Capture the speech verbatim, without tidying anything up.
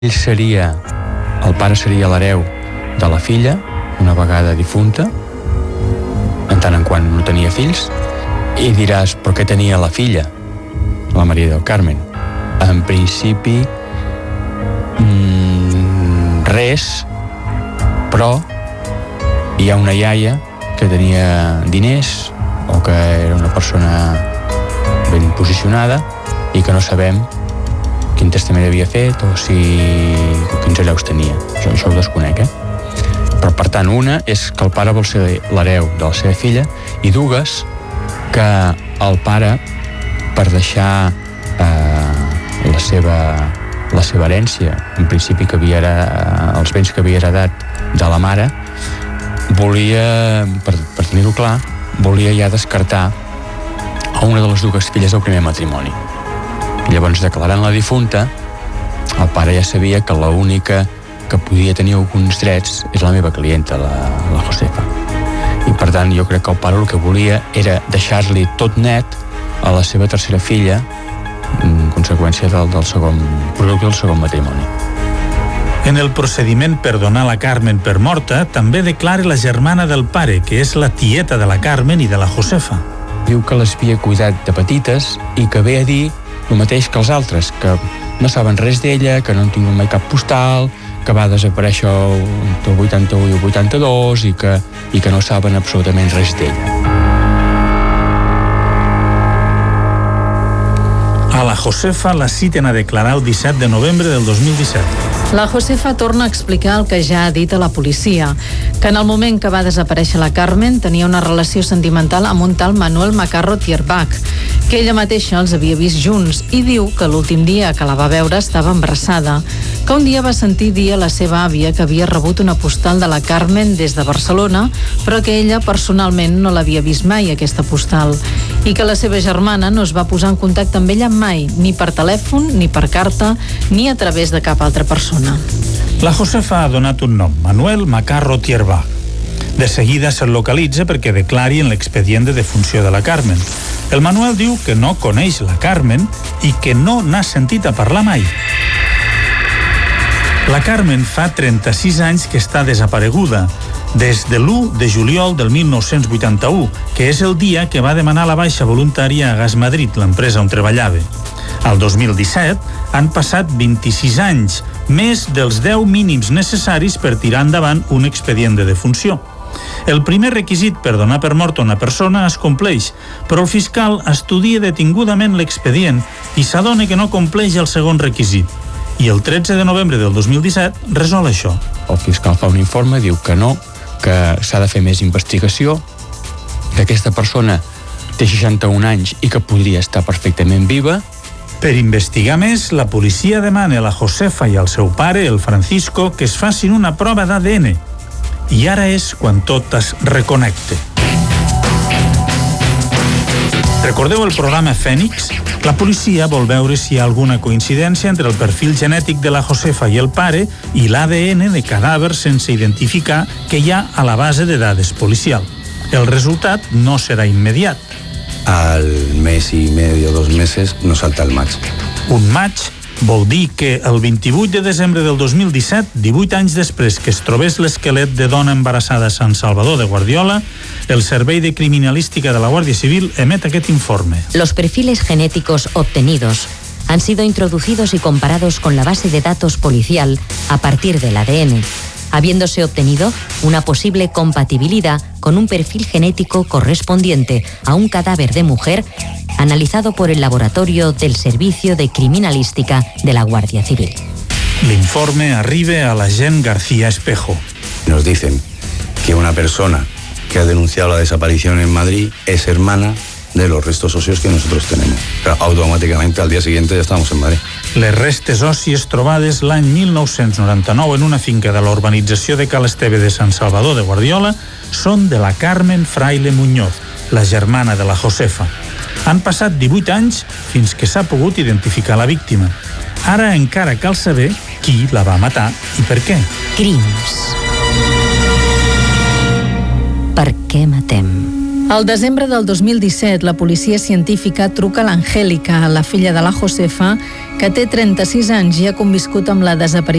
Ell seria, el pare seria l'hereu de la filla, una vegada difunta, en tant en quant no tenia fills, i diràs, però què tenia la filla, la Maria del Carmen? En principi, mmm, res, però hi ha una iaia que tenia diners o que era una persona ben posicionada i que no sabem quin testament havia fet o si quins hereus tenia. Això, això ho desconec, eh? Però, per tant, una és que el pare vol ser l'hereu de la seva filla i dues, que el pare, per deixar eh, la seva la seva herència, en principi que havia heredat, els béns que havia heredat de la mare, volia, per, per tenir-ho clar, volia ja descartar a una de les dues filles del primer matrimoni. I llavors, declarant la difunta, el pare ja sabia que l'única que podia tenir alguns drets és la meva clienta, la, la Josefa. I per tant, jo crec que el pare el que volia era deixar-li tot net a la seva tercera filla, en conseqüència del, del segon producte del segon matrimoni. En el procediment per donar la Carmen per morta, també declara la germana del pare, que és la tieta de la Carmen i de la Josefa. Diu que les havia cuidat de petites i que ve a dir el mateix que els altres, que no saben res d'ella, que no han tingut mai cap postal, que va desaparèixer entre el vuitanta-u i el vuitanta-dos i que, i que no saben absolutament res d'ella. A la Josefa la citen a declarar el disset de novembre del dos mil disset. La Josefa torna a explicar el que ja ha dit a la policia, que en el moment que va desaparèixer la Carmen tenia una relació sentimental amb un tal Manuel Macarro Tierbach, que ella mateixa els havia vist junts, i diu que l'últim dia que la va veure estava embarassada, que un dia va sentir dir a la seva àvia que havia rebut una postal de la Carmen des de Barcelona, però que ella personalment no l'havia vist mai, aquesta postal, i que la seva germana no es va posar en contacte amb ella mai, ni per telèfon, ni per carta, ni a través de cap altra persona. La Josefa ha donat un nom, Manuel Macarro Tierbach. De seguida se'l localitza perquè declari en l'expedient de defunció de la Carmen. El Manuel diu que no coneix la Carmen i que no n'ha sentit a parlar mai. La Carmen fa trenta-sis anys que està desapareguda, des de l'u de juliol del mil nou-cents vuitanta-u, que és el dia que va demanar la baixa voluntària a Gas Madrid, l'empresa on treballava. Al dos mil disset han passat vint-i-sis anys, més dels deu mínims necessaris per tirar endavant un expedient de defunció. El primer requisit per donar per morta una persona es compleix, però el fiscal estudia detingudament l'expedient i s'adona que no compleix el segon requisit. I el tretze de novembre del dos mil disset resol això. El fiscal fa un informe, diu que no, que s'ha de fer més investigació, que aquesta persona té seixanta-un anys i que podria estar perfectament viva. Per investigar més, la policia demana a la Josefa i al seu pare, el Francisco, que es facin una prova d'A D N. I ara és quan tot es reconnecta. Recordeu el programa Fènix? La policia vol veure si hi ha alguna coincidència entre el perfil genètic de la Josefa i el pare i l'A D N de cadàvers sense identificar que hi ha a la base de dades policial. El resultat no serà immediat. Al mes y medio, dos meses, nos salta el match. Un match vol dir que el vint-i-vuit de desembre del dos mil disset, divuit anys després que es trobés l'esquelet de dona embarassada a Sant Salvador de Guardiola, el Servei de Criminalística de la Guàrdia Civil emet aquest informe. Los perfiles genéticos obtenidos han sido introducidos y comparados con la base de datos policial a partir del A D N, habiéndose obtenido una posible compatibilidad con un perfil genético correspondiente a un cadáver de mujer analizado por el laboratorio del Servicio de Criminalística de la Guardia Civil. L'informe arriba a l'agent García Espejo. Nos dicen que una persona que ha denunciado la desaparición en Madrid es hermana de los restos óseos que nosotros tenemos. Pero automáticamente al día siguiente ya estamos en Madrid. Les restes òssies trobades l'any mil nou-cents noranta-nou en una finca de la urbanització de Cal Esteve de Sant Salvador de Guardiola són de la Carmen Fraile Muñoz, la germana de la Josefa. Han passat divuit anys fins que s'ha pogut identificar la víctima. Ara encara cal saber qui la va matar i per què. Crims. Per què matem? Al desembre del dos mil disset, la policia científica truca a l'Angélica, la filla de la Josefa, que té trenta-sis anys i ha conviscut amb la desaparició